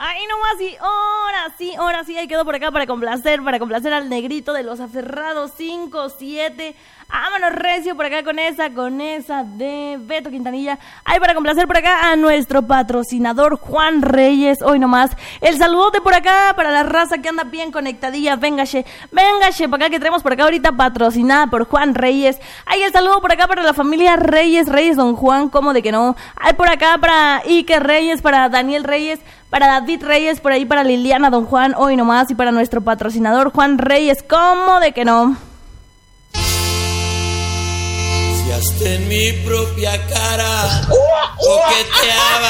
Ahí nomás y ahora sí, ahí quedó por acá para complacer al negrito de los aferrados 5-7. Vámonos recio por acá con esa de Beto Quintanilla. Ahí para complacer por acá a nuestro patrocinador Juan Reyes. Hoy nomás el saludote por acá para la raza que anda bien conectadilla. Véngase por acá que tenemos por acá ahorita patrocinada por Juan Reyes. Ahí el saludo por acá para la familia Reyes Don Juan, ¿cómo de que no? Hay por acá para Ike Reyes, para Daniel Reyes, para David Reyes, por ahí para Liliana Don Juan, hoy nomás, y para nuestro patrocinador Juan Reyes, ¿cómo de que no? Si hasta en mi propia cara coqueteaba